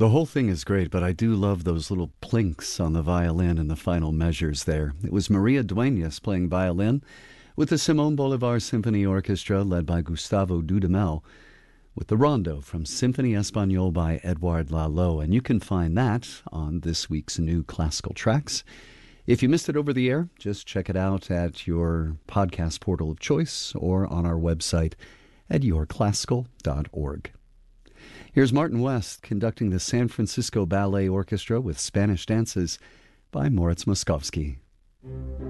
The whole thing is great, but I do love those little plinks on the violin and the final measures there. It was Maria Dueñas playing violin with the Simón Bolívar Symphony Orchestra led by Gustavo Dudamel with the Rondo from Symphony Español by Edouard Lalo. And you can find that on this week's New Classical Tracks. If you missed it over the air, just check it out at your podcast portal of choice or on our website at yourclassical.org. Here's Martin West conducting the San Francisco Ballet Orchestra with Spanish dances by Moritz Moskowski.